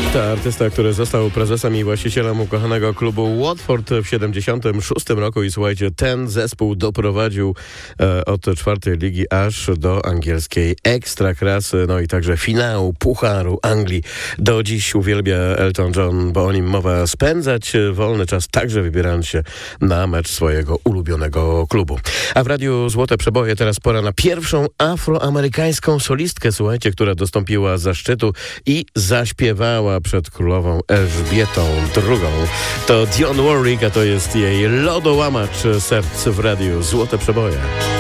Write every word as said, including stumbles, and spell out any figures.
To artysta, który został prezesem i właścicielem ukochanego klubu Watford w siedemdziesiątym szóstym roku i słuchajcie, ten zespół doprowadził e, od czwartej ligi aż do angielskiej ekstraklasy, no i także finału Pucharu Anglii. Do dziś uwielbia Elton John, bo o nim mowa, spędzać wolny czas, także wybierając się na mecz swojego ulubionego klubu. A w Radiu Złote Przeboje teraz pora na pierwszą afroamerykańską solistkę, słuchajcie, która dostąpiła zaszczytu i zaśpiewała przed królową Elżbietą drugą. To Dionne Warwick, a to jest jej lodołamacz serc w Radiu Złote Przeboje.